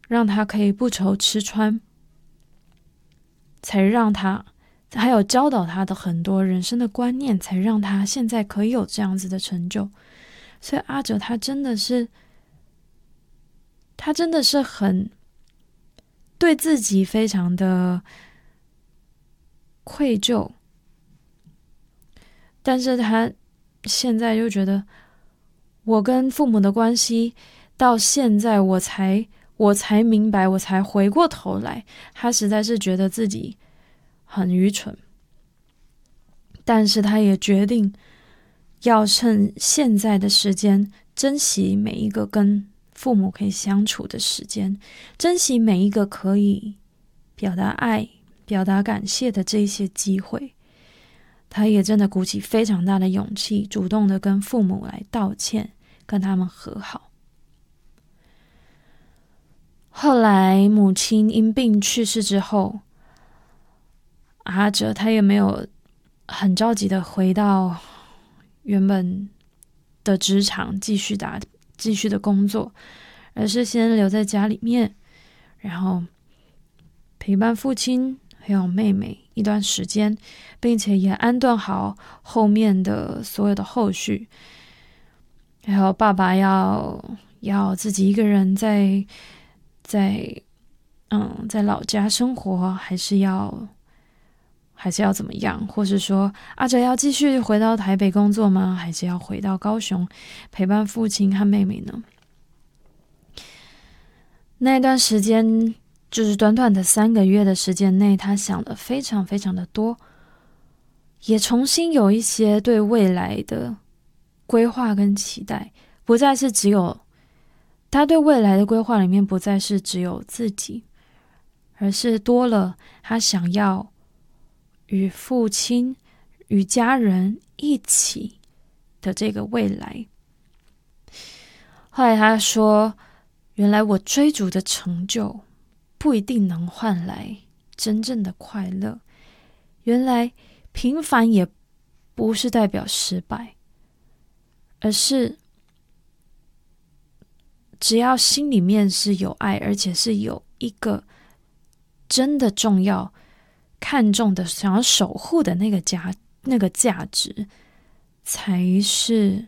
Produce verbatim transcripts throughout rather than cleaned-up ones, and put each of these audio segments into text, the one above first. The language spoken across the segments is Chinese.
让他可以不愁吃穿，才让他还有教导他的很多人生的观念，才让他现在可以有这样子的成就。所以阿哲他真的是他真的是很对自己非常的愧疚，但是他现在就觉得，我跟父母的关系到现在我才我才明白，我才回过头来，他实在是觉得自己很愚蠢，但是他也决定要趁现在的时间，珍惜每一个跟父母可以相处的时间，珍惜每一个可以表达爱、表达感谢的这一些机会。他也真的鼓起非常大的勇气，主动的跟父母来道歉，跟他们和好。后来母亲因病去世之后，阿哲他也没有很着急的回到原本的职场继续打继续的工作，而是先留在家里面，然后陪伴父亲还有妹妹一段时间，并且也安顿好后面的所有的后续。还有爸爸要要自己一个人在在嗯在老家生活，还是要还是要怎么样？或是说阿哲要继续回到台北工作吗？还是要回到高雄陪伴父亲和妹妹呢？那一段时间，就是短短的三个月的时间内，他想了非常非常的多，也重新有一些对未来的规划跟期待，不再是只有他对未来的规划里面不再是只有自己，而是多了他想要与父亲与家人一起的这个未来。后来他说，原来我追逐的成就不一定能换来真正的快乐，原来平凡也不是代表失败，而是只要心里面是有爱，而且是有一个真的重要看重的想要守护的那个价那个价值，才是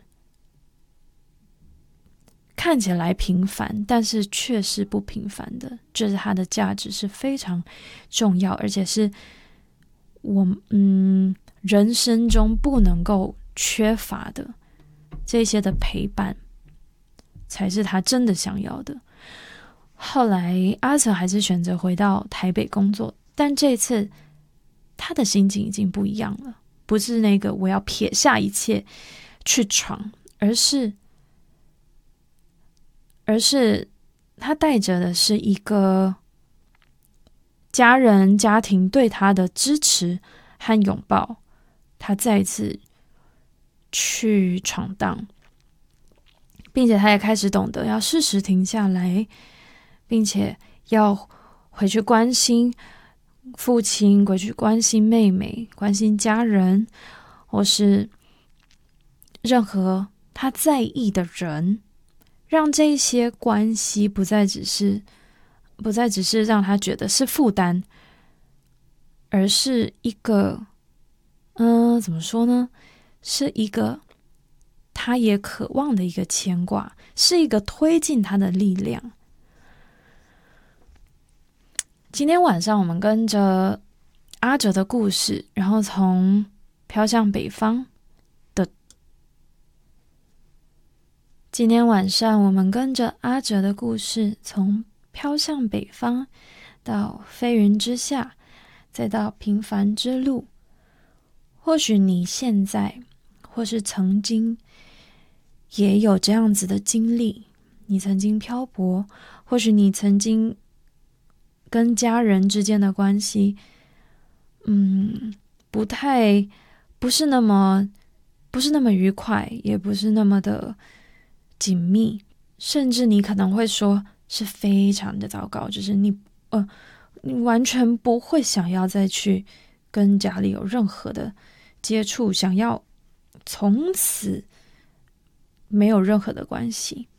看起来平凡但是却是不平凡的，就是它的价值是非常重要，而且是我嗯人生中不能够缺乏的这些的陪伴，才是他真的想要的。后来阿哲还是选择回到台北工作，但这次他的心情已经不一样了，不是那个我要撇下一切去闯，而是而是他带着的是一个家人家庭对他的支持和拥抱，他再次去闯荡，并且他也开始懂得要适时停下来，并且要回去关心父亲，回去关心妹妹，关心家人，或是任何他在意的人，让这些关系不再只是不再只是让他觉得是负担，而是一个嗯、呃，怎么说呢？是一个他也渴望的一个牵挂，是一个推进他的力量。今天晚上我们跟着阿哲的故事，然后从飘向北方的今天晚上我们跟着阿哲的故事，从飘向北方到飞云之下，再到平凡之路。或许你现在或是曾经也有这样子的经历，你曾经漂泊，或许你曾经跟家人之间的关系嗯，不太不是那么不是那么愉快，也不是那么的紧密，甚至你可能会说是非常的糟糕，就是你呃你完全不会想要再去跟家里有任何的接触，想要从此没有任何的关系。